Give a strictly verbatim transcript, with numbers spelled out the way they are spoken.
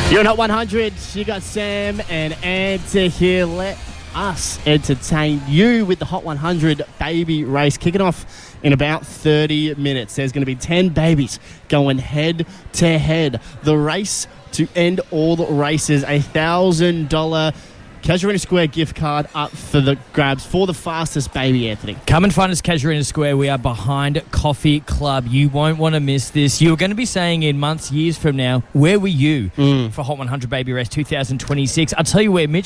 You're not one hundred. You got Sam and Anta here. Let us entertain you with the Hot one hundred baby race kicking off in about thirty minutes. There's going to be ten babies going head to head. The race to end all the races, a one thousand dollars Casuarina Square gift card up for the grabs for the fastest baby, Anthony. Come and find us, Casuarina Square. We are behind Coffee Club. You won't want to miss this. You're going to be saying in months, years from now, where were you mm. for Hot one hundred Baby Race twenty twenty-six? I'll tell you where Mitch